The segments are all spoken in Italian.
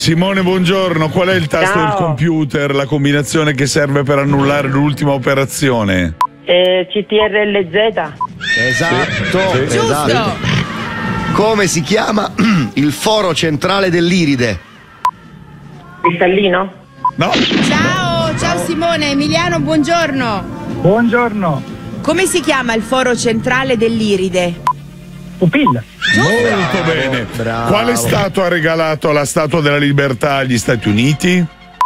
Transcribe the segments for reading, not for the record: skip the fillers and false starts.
Simone, buongiorno. Qual è il tasto Ciao. del computer, la combinazione che serve per annullare l'ultima operazione? CTRL-Z. Esatto, Sì. esatto. Come si chiama il foro centrale dell'Iride? Cristallino? No. Ciao Simone, Emiliano, buongiorno. Buongiorno. Come si chiama il foro centrale dell'Iride? Pupilla. Molto bene. bravo. Quale stato ha regalato la Statua della Libertà agli Stati Uniti?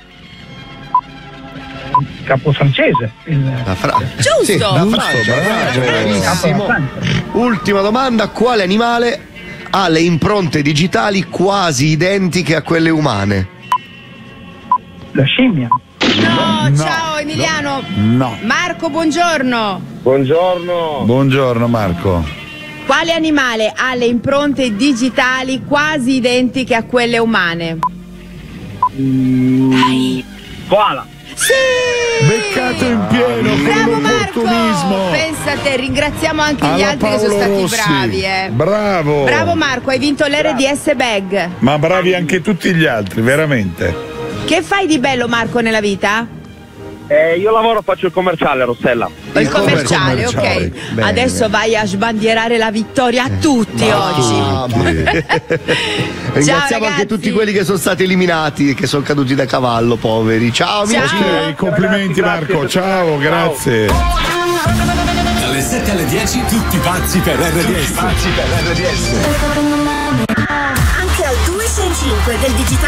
Capo francese. La Giusto. Sì, la Giusto, Francia, bravo. bravissimo. Ultima domanda, quale animale ha le impronte digitali quasi identiche a quelle umane? La scimmia. No, ciao Emiliano. No. Marco, buongiorno. Buongiorno Marco. Quale animale ha le impronte digitali quasi identiche a quelle umane? Koala. Sì! Beccato in pieno con Bravo l'opportunismo. Marco! Pensa a te, ringraziamo anche gli Alla altri che sono Paolo stati Rossi. bravi. Bravo. Bravo Marco, hai vinto l'RDS Bag. Ma bravi anche tutti gli altri, veramente. Che fai di bello Marco nella vita? Io lavoro, faccio il commerciale, Rossella. Il commerciale, commerciale. ok. Bene, Adesso bene. vai a sbandierare la vittoria a tutti oggi. Ringraziamo anche ragazzi. tutti quelli che sono stati eliminati e che sono caduti da cavallo, poveri. Ciao amici. Ciao. Ok, complimenti Grazie, Marco. Ciao, grazie. Dalle 7 alle 10 tutti pazzi per RDS. Anche al 265 del digitale